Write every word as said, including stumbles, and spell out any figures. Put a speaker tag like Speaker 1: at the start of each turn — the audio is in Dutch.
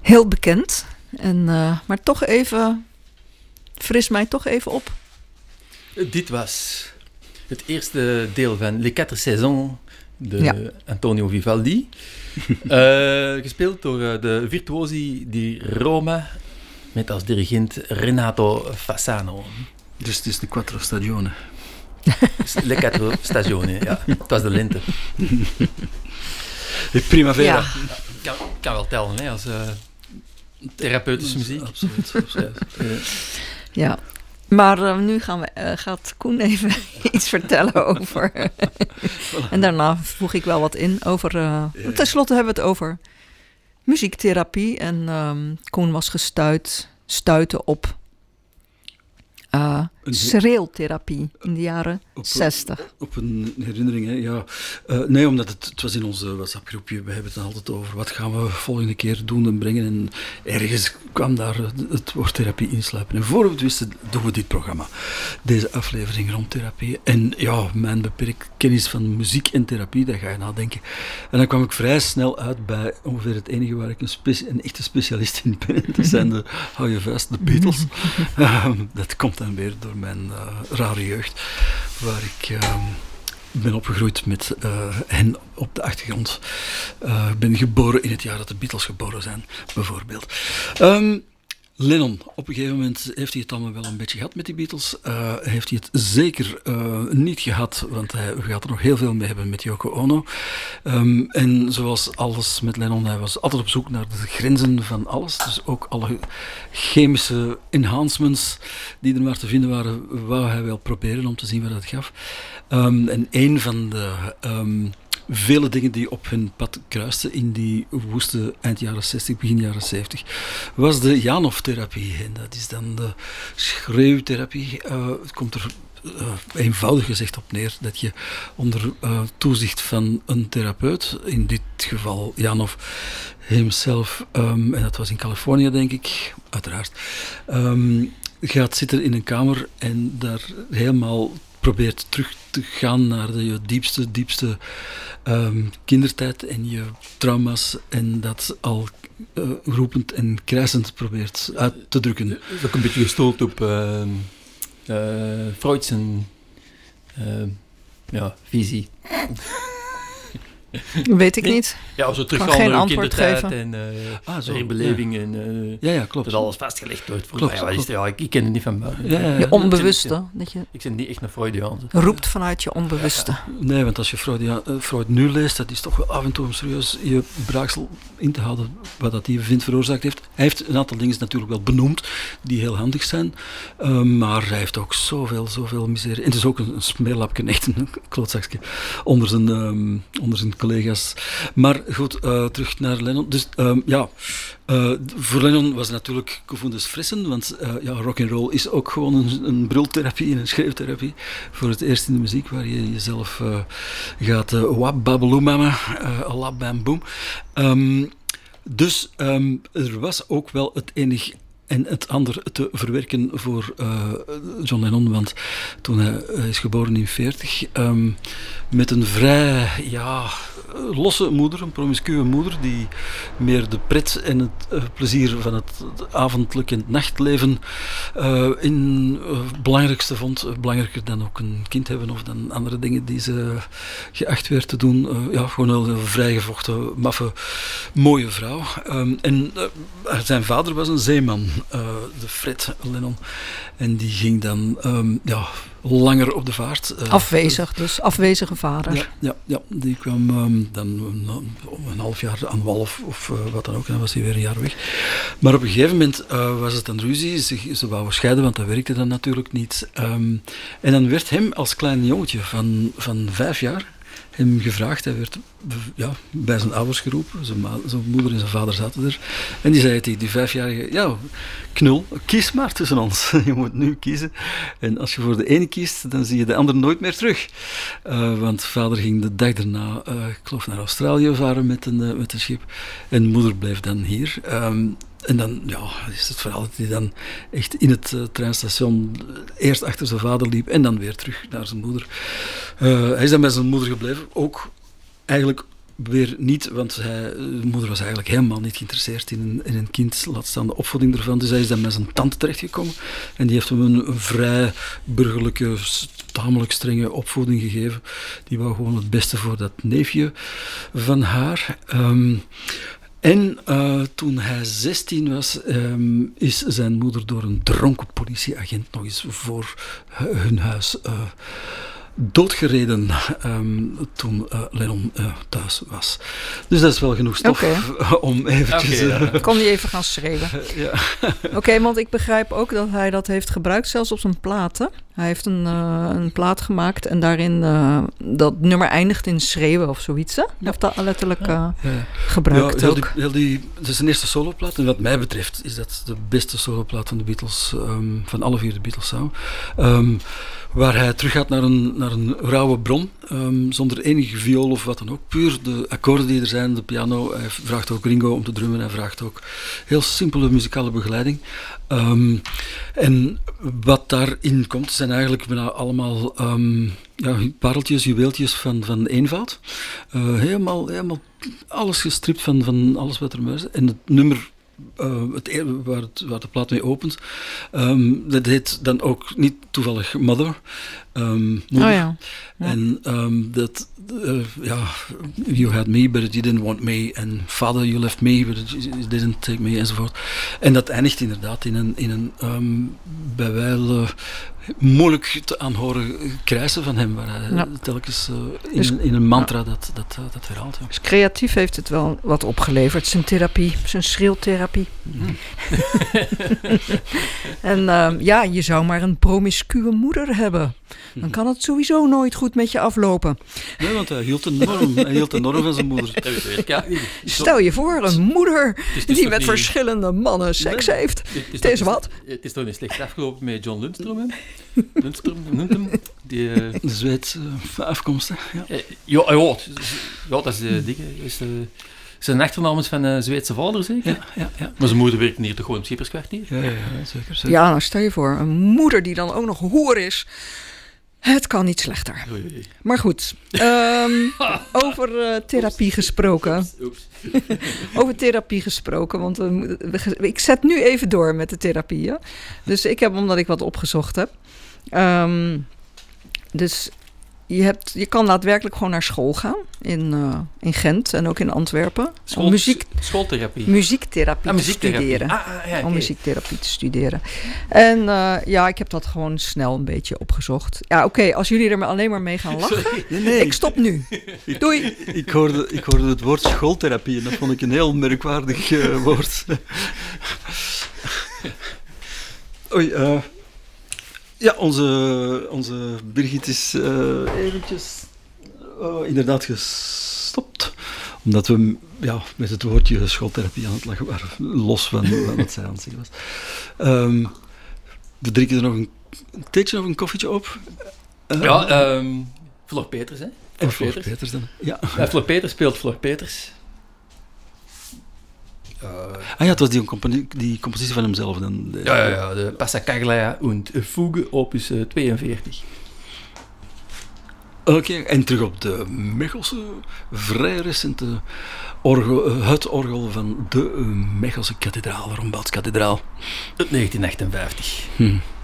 Speaker 1: heel bekend. En, uh, maar toch even, fris mij toch even op.
Speaker 2: Dit was het eerste deel van Les Quatre Saisons de ja. Antonio Vivaldi. uh, gespeeld door uh, de virtuosi di Roma, met als dirigent Renato Fasano.
Speaker 3: Dus het is de Quattro Stagioni.
Speaker 2: Le Quattro Stagioni, ja. Het was de lente.
Speaker 3: De primavera. Ja.
Speaker 2: Kan, kan wel tellen, hè, als uh, therapeutische muziek.
Speaker 3: Absoluut. absoluut.
Speaker 1: Ja. Maar uh, nu gaan we, uh, gaat Koen even iets vertellen over. En daarna voeg ik wel wat in over. Uh, ja, ja. Ten slotte hebben we het over muziektherapie. En um, Koen was gestuit, stuiten op uh, schreeuwtherapie in de jaren
Speaker 3: op,
Speaker 1: zestig.
Speaker 3: Op, op een herinnering, hè? Ja. Uh, nee, omdat het, het was in onze WhatsApp-groepje. We hebben het dan altijd over wat gaan we volgende keer doen en brengen. En ergens kwam daar het woord therapie insluipen. En voor we het wisten, doen we dit programma. Deze aflevering rond therapie. En ja, mijn beperkte kennis van muziek en therapie, daar ga je nadenken. En dan kwam ik vrij snel uit bij ongeveer het enige waar ik een, speci- een echte specialist in ben. Dat zijn de, hou je vast, de Beatles. uh, dat komt dan weer door mijn uh, rare jeugd, waar ik uh, ben opgegroeid met uh, hen op de achtergrond. Ik uh, ben geboren in het jaar dat de Beatles geboren zijn, bijvoorbeeld. Um, Lennon, op een gegeven moment heeft hij het allemaal wel een beetje gehad met die Beatles. Uh, heeft hij het zeker uh, niet gehad, want hij gaat er nog heel veel mee hebben met Yoko Ono. Um, en zoals alles met Lennon, hij was altijd op zoek naar de grenzen van alles. Dus ook alle chemische enhancements die er maar te vinden waren, wou hij wel proberen om te zien wat dat gaf. Um, en een van de... Um, vele dingen die op hun pad kruisten in die woeste eind jaren zestig, begin jaren zeventig, was de Janov-therapie. En dat is dan de schreeuwtherapie. Uh, het komt er uh, eenvoudig gezegd op neer dat je onder uh, toezicht van een therapeut, in dit geval Janov himself, um, en dat was in Californië denk ik, uiteraard, um, gaat zitten in een kamer en daar helemaal probeert terug te gaan naar de je diepste, diepste um, kindertijd en je trauma's en dat al uh, roepend en krijsend probeert uit te drukken.
Speaker 2: Dat is ook een beetje gestoeld op uh, uh, Freud's uh, ja, visie.
Speaker 1: Weet ik niet.
Speaker 2: Ja, als we teruggaan naar kindertijd en uh,
Speaker 3: ah, zo,
Speaker 2: beleving
Speaker 3: ja.
Speaker 2: en uh,
Speaker 3: ja, ja, klopt.
Speaker 2: dat alles vastgelegd wordt.
Speaker 3: Klopt,
Speaker 2: mij,
Speaker 3: klopt.
Speaker 2: Ja, ik, ik ken het niet van buiten.
Speaker 3: Ja, ja, ja.
Speaker 1: Je onbewuste. Dat je
Speaker 2: ik ben niet echt een Freudiaan.
Speaker 1: roept vanuit je onbewuste.
Speaker 3: Ja, nee, want als je Freud, ja, Freud nu leest, dat is toch wel af en toe om serieus je braaksel in te houden wat dat die vindt veroorzaakt heeft. Hij heeft een aantal dingen natuurlijk wel benoemd die heel handig zijn, uh, maar hij heeft ook zoveel, zoveel miserie. En het is ook een, een smeerlapje, echt een klootzakje onder zijn, um, onder zijn collega's. Maar goed, uh, terug naar Lennon. Dus um, ja, uh, voor Lennon was het natuurlijk gevoelens fressen, want uh, ja, rock'n'roll is ook gewoon een, een brultherapie en een schreeuwtherapie. Voor het eerst in de muziek, waar je jezelf uh, gaat uh, wap babaloo mama, uh, alap bam boom. Um, dus um, er was ook wel het enig en het ander te verwerken voor uh, John Lennon, want toen hij uh, is geboren in veertig, um, met een vrij, ja, losse moeder, een promiscue moeder, die meer de pret en het uh, plezier van het, het avondelijk en het nachtleven uh, in uh, het belangrijkste vond, uh, belangrijker dan ook een kind hebben of dan andere dingen die ze geacht werd te doen. Uh, ja, gewoon een vrijgevochten, maffe, mooie vrouw. Um, en uh, zijn vader was een zeeman, uh, de Fred Lennon, en die ging dan um, ja, langer op de vaart. Uh,
Speaker 1: Afwezig, dus afwezige vader.
Speaker 3: Ja, ja, ja, die kwam um, dan een, een half jaar aan wal of, of uh, wat dan ook, en dan was hij weer een jaar weg. Maar op een gegeven moment uh, was het dan ruzie, ze, ze wouden scheiden, want dat werkte dan natuurlijk niet. Um, en dan werd hem als klein jongetje van, van vijf jaar hem gevraagd, hij werd ja, bij zijn ouders geroepen, zijn, ma- zijn moeder en zijn vader zaten er, en die zei tegen die vijfjarige, ja, knul, kies maar tussen ons, je moet nu kiezen, en als je voor de ene kiest, dan zie je de ander nooit meer terug, uh, want vader ging de dag daarna, uh, ik geloof naar Australië varen met een, uh, met een schip, en moeder bleef dan hier. Um, En dan ja, is het verhaal dat hij dan echt in het uh, treinstation eerst achter zijn vader liep en dan weer terug naar zijn moeder. Uh, hij is dan bij zijn moeder gebleven, ook eigenlijk weer niet, want hij, de moeder was eigenlijk helemaal niet geïnteresseerd in een, in een kind, laat staan de opvoeding ervan. Dus hij is dan met zijn tante terechtgekomen en die heeft hem een, een vrij burgerlijke, tamelijk strenge opvoeding gegeven. Die wou gewoon het beste voor dat neefje van haar. Um, En uh, toen hij zestien was, um, is zijn moeder door een dronken politieagent nog eens voor hun huis uh, doodgereden um, toen uh, Lennon uh, thuis was. Dus dat is wel genoeg stof okay. om eventjes...
Speaker 1: Okay, ja. uh, Kon hij even gaan schreeuwen. Uh, ja. Oké, okay, want ik begrijp ook dat hij dat heeft gebruikt, zelfs op zijn platen. Hij heeft een, uh, een plaat gemaakt en daarin uh, dat nummer eindigt in schreeuwen of zoiets. Hè? Hij ja. heeft dat letterlijk uh, ja. gebruikt
Speaker 3: ja, heel
Speaker 1: ook.
Speaker 3: Die, heel die, het is zijn eerste soloplaat en wat mij betreft is dat de beste soloplaat van de Beatles, um, van alle vier de Beatles samen. Um, waar hij teruggaat naar een, naar een rauwe bron, um, zonder enige viool of wat dan ook. Puur de akkoorden die er zijn, de piano. Hij vraagt ook Ringo om te drummen. Hij vraagt ook heel simpele muzikale begeleiding. Um, en wat daarin komt, zijn eigenlijk bijna allemaal um, ja, pareltjes, juweeltjes van, van eenvoud. Uh, helemaal, helemaal alles gestript van, van alles wat er maar is. En het nummer... Uh, het, waar, het, waar de plaat mee opent. Um, dat heet dan ook niet toevallig Mother. Um, moeder.
Speaker 1: Oh ja. Ja.
Speaker 3: En um, dat, uh, ja, you had me, but you didn't want me. En father, you left me, but you didn't take me, enzovoort. En dat eindigt inderdaad in een, in een um, bij wijle uh, moeilijk te aanhoren krijsen van hem, waar hij ja. telkens uh, in, dus, een, in een mantra ja. dat, dat, uh, dat herhaalt. Ja.
Speaker 1: Dus creatief heeft het wel wat opgeleverd, zijn therapie, zijn schreeuwtherapie. Mm. en uh, ja, je zou maar een promiscue moeder hebben. Dan kan het sowieso nooit goed met je aflopen.
Speaker 3: Nee, want hij hield enorm, hij hield enorm van zijn moeder.
Speaker 1: Stel je voor, een moeder dus die met niet... verschillende mannen seks nee, heeft. Het is, het is wat?
Speaker 2: Het is toch niet slecht afgelopen met John Lundstrom, hè? Lundstrom, noemt hem. Die, uh...
Speaker 3: De Zweedse uh, afkomst, hè? Ja,
Speaker 2: uh, ja, ja, ja, dat is de dikke. Is de... Zijn achternaam is van een Zweedse vader, zeker?
Speaker 3: Ja, ja, ja.
Speaker 2: Maar zijn moeder werkt hier toch gewoon op Schipperskwartier?
Speaker 3: Ja, ja, ja, zeker, zeker.
Speaker 1: Ja, nou stel je voor, een moeder die dan ook nog hoer is. Het kan niet slechter.
Speaker 2: Oei, oei.
Speaker 1: Maar goed, um, over uh, therapie gesproken.
Speaker 2: Oeps, oeps.
Speaker 1: Over therapie gesproken, want we, we, ik zet nu even door met de therapieën. Dus ik heb, omdat ik wat opgezocht heb. Um, dus je, hebt, je kan daadwerkelijk gewoon naar school gaan in, uh, in Gent en ook in Antwerpen.
Speaker 2: School,
Speaker 1: om muziek,
Speaker 2: schooltherapie.
Speaker 1: Muziektherapie
Speaker 2: ah,
Speaker 1: te
Speaker 2: muziektherapie.
Speaker 1: studeren.
Speaker 2: Ah, ah, ja, okay.
Speaker 1: Om muziektherapie te studeren. En uh, ja, ik heb dat gewoon snel een beetje opgezocht. Ja, oké, okay, als jullie er maar alleen maar mee gaan lachen.
Speaker 3: Nee, nee.
Speaker 1: Ik stop nu. Doei.
Speaker 3: Ik hoorde, ik hoorde het woord schooltherapie en dat vond ik een heel merkwaardig uh, woord. Oei, uh, ja, onze, onze Birgit is uh, eventjes uh, inderdaad gestopt. Omdat we ja, met het woordje schooltherapie aan het lachen waren, los van, van wat zij aan het zeggen was. Um, we drinken er nog een, een theetje of een koffietje op.
Speaker 2: Uh, ja, um, Floor Peters, hè?
Speaker 3: En Floor Peters. Peters dan, ja.
Speaker 2: ja. Floor Peters speelt Floor Peters.
Speaker 3: Uh, ah ja, het was die, componi- die compositie van hemzelf dan. De,
Speaker 2: ja, ja, ja, de Passacaglia und Fuge, opus uh, tweeënveertig.
Speaker 3: Oké, okay, en terug op de Mechelse, vrij recente orgel, het orgel van de Mechelse kathedraal, de Rombouts kathedraal.
Speaker 2: Uit negentien achtenvijftig.
Speaker 3: Hmm.